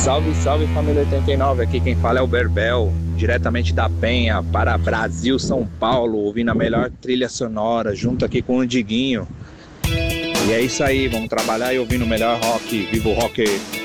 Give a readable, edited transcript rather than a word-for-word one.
Salve, salve família 89, aqui quem fala é o Berbel, diretamente da Penha para Brasil, São Paulo, ouvindo a melhor trilha sonora, junto aqui com o Diguinho. E é isso aí, vamos trabalhar e ouvindo o melhor rock, viva o rock!